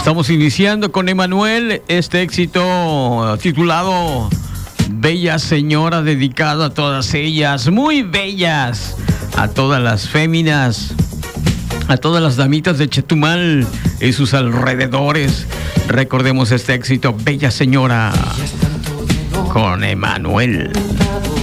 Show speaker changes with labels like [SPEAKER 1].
[SPEAKER 1] Estamos iniciando con Emanuel este éxito titulado Bella Señora, dedicado a todas ellas, muy bellas, a todas las féminas, a todas las damitas de Chetumal y sus alrededores. Recordemos este éxito, Bella Señora, con Emanuel.